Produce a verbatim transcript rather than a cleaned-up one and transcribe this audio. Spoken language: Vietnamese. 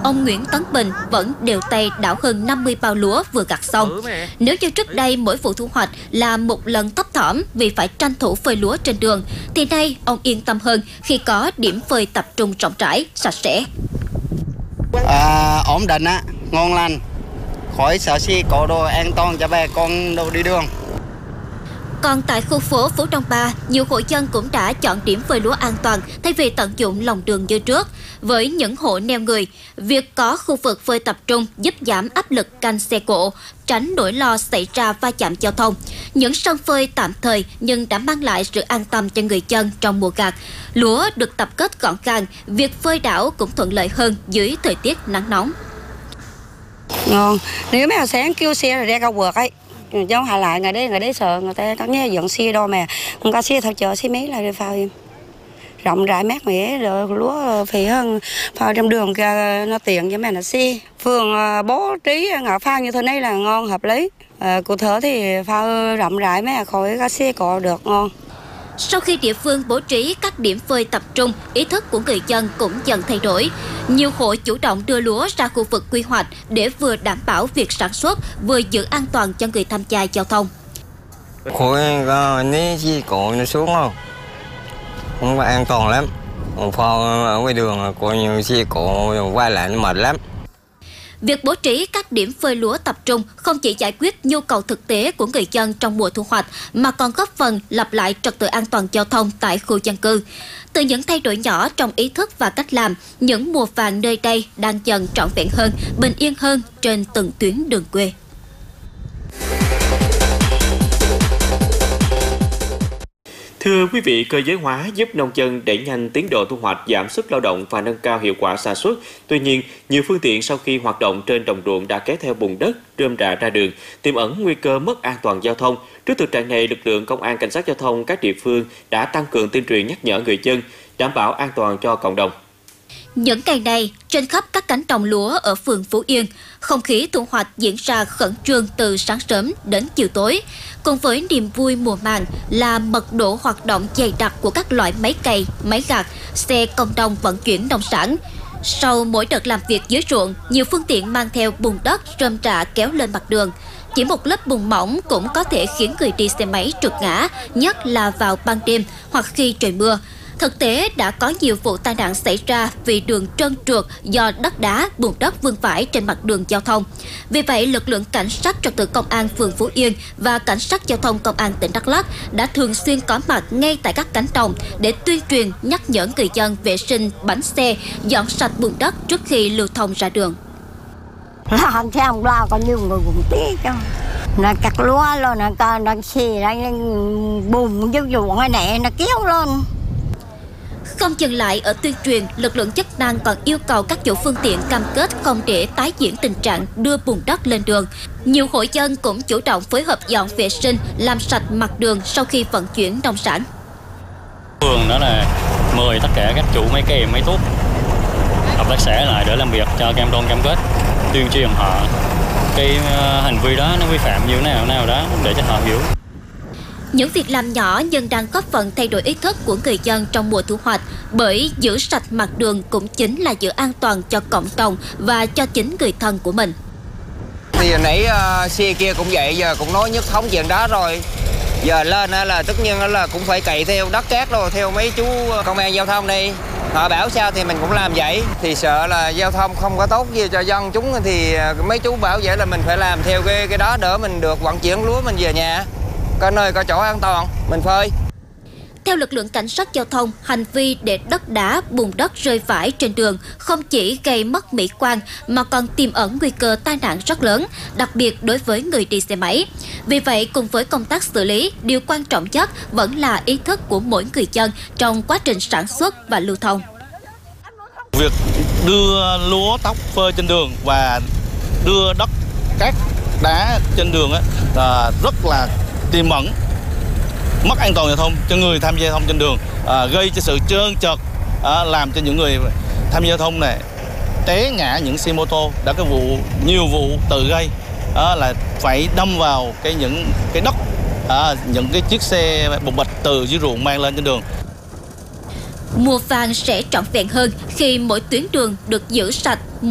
ông Nguyễn Tấn Bình vẫn đều tay đảo hơn năm mươi bao lúa vừa gặt xong. Nếu như trước đây mỗi vụ thu hoạch là một lần thấp thỏm vì phải tranh thủ phơi lúa trên đường, thì nay ông yên tâm hơn khi có điểm phơi tập trung rộng rãi, sạch sẽ. À, ổn định á, ngon lành, khỏi sợ xe cộ đồ, an toàn cho bà con đâu đi đường. Còn tại khu phố Phú Đông ba, nhiều hộ dân cũng đã chọn điểm phơi lúa an toàn thay vì tận dụng lòng đường như trước. Với những hộ neo người, việc có khu vực phơi tập trung giúp giảm áp lực canh xe cộ, tránh nỗi lo xảy ra va chạm giao thông. Những sân phơi tạm thời nhưng đã mang lại sự an tâm cho người dân trong mùa gặt. Lúa được tập kết gọn gàng, việc phơi đảo cũng thuận lợi hơn dưới thời tiết nắng nóng. Ngon, nếu mấy hồi sáng kêu xe rồi ra cao vượt ấy. Cháu hạ lại ngày đấy ngày đấy sợ người ta có nghe dẫn xe đâu mà không có xe thao chợ xe mấy là đi phao em rộng rãi mát mẻ rồi lúa phì hơn phao trong đường nó tiện với mẹ là xe phường bố trí ngõ phao như thế này là ngon hợp lý. À, cụ thể thì phao rộng rãi mấy khỏi có xe cộ được ngon. Sau khi địa phương bố trí các điểm phơi tập trung, ý thức của người dân cũng dần thay đổi. Nhiều hộ chủ động đưa lúa ra khu vực quy hoạch để vừa đảm bảo việc sản xuất, vừa giữ an toàn cho người tham gia giao thông. Khối ní xe cộ nó xuống không? Không có an toàn lắm. Phao ở ngoài đường có nhiều xe cộ quay lại nó mệt lắm. Việc bố trí các điểm phơi lúa tập trung không chỉ giải quyết nhu cầu thực tế của người dân trong mùa thu hoạch, mà còn góp phần lập lại trật tự an toàn giao thông tại khu dân cư. Từ những thay đổi nhỏ trong ý thức và cách làm, những mùa vàng nơi đây đang dần trọn vẹn hơn, bình yên hơn trên từng tuyến đường quê. Thưa quý vị, cơ giới hóa giúp nông dân đẩy nhanh tiến độ thu hoạch, giảm sức lao động và nâng cao hiệu quả sản xuất. Tuy nhiên, nhiều phương tiện sau khi hoạt động trên đồng ruộng đã kéo theo bùn đất, rơm rạ ra đường, tiềm ẩn nguy cơ mất an toàn giao thông. Trước thực trạng này, lực lượng công an cảnh sát giao thông các địa phương đã tăng cường tuyên truyền nhắc nhở người dân, đảm bảo an toàn cho cộng đồng. Những ngày này, trên khắp các cánh đồng lúa ở phường Phú Yên, không khí thu hoạch diễn ra khẩn trương từ sáng sớm đến chiều tối. Cùng với niềm vui mùa màng là mật độ hoạt động dày đặc của các loại máy cày, máy gặt, xe công nông vận chuyển nông sản. Sau mỗi đợt làm việc dưới ruộng, nhiều phương tiện mang theo bùn đất, rơm rạ kéo lên mặt đường. Chỉ một lớp bùn mỏng cũng có thể khiến người đi xe máy trượt ngã, nhất là vào ban đêm hoặc khi trời mưa. Thực tế đã có nhiều vụ tai nạn xảy ra vì đường trơn trượt do đất đá, bùn đất vương vãi trên mặt đường giao thông. Vì vậy, lực lượng cảnh sát trật tự công an phường Phú Yên và cảnh sát giao thông công an tỉnh Đắk Lắk đã thường xuyên có mặt ngay tại các cánh đồng để tuyên truyền nhắc nhở người dân vệ sinh bánh xe, dọn sạch bùn đất trước khi lưu thông ra đường. Làm theo ông lo có nhiều người cũng tiếc chứ. Nó cắt lúa luôn, nó còn nó xì nó bùn dưới ruộng này nó kéo lên. Không dừng lại ở tuyên truyền, lực lượng chức năng còn yêu cầu các chủ phương tiện cam kết không để tái diễn tình trạng đưa bùn đất lên đường. Nhiều hộ dân cũng chủ động phối hợp dọn vệ sinh, làm sạch mặt đường sau khi vận chuyển nông sản. Phường đó là mời tất cả các chủ máy kè, máy tuốt, hợp tác xã lại để làm việc cho cam đoan cam kết, tuyên truyền họ cái hành vi đó nó vi phạm như thế nào nào đó để cho họ hiểu. Những việc làm nhỏ nhưng đang góp phần thay đổi ý thức của người dân trong mùa thu hoạch, bởi giữ sạch mặt đường cũng chính là giữ an toàn cho cộng đồng và cho chính người thân của mình. Thì nãy uh, xe kia cũng vậy, giờ cũng nói nhất thống chuyện đó rồi. Giờ lên là tất nhiên là cũng phải cậy theo đất cát rồi, theo mấy chú công an giao thông đây. Họ bảo sao thì mình cũng làm vậy. Thì sợ là giao thông không có tốt gì cho dân chúng thì mấy chú bảo vậy là mình phải làm theo cái, cái đó đỡ mình được vận chuyển lúa mình về nhà. Có nơi có chỗ an toàn, mình phơi. Theo lực lượng cảnh sát giao thông, hành vi để đất đá, bùn đất rơi vãi trên đường không chỉ gây mất mỹ quan mà còn tiềm ẩn nguy cơ tai nạn rất lớn, đặc biệt đối với người đi xe máy. Vì vậy, cùng với công tác xử lý, điều quan trọng nhất vẫn là ý thức của mỗi người dân trong quá trình sản xuất và lưu thông. Việc đưa lúa tóc phơi trên đường và đưa đất cát đá trên đường á, là rất là tiềm ẩn mất an toàn giao thông cho người tham gia giao thông trên đường, à, gây cho sự trơn trượt, à, làm cho những người tham gia giao thông này té ngã những xe mô tô. Đã có vụ nhiều vụ tự gây, à, là phải đâm vào cái những cái đất, à, những cái chiếc xe bột bạch từ dưới ruộng mang lên trên đường. Mùa vàng sẽ trọn vẹn hơn khi mỗi tuyến đường được giữ sạch.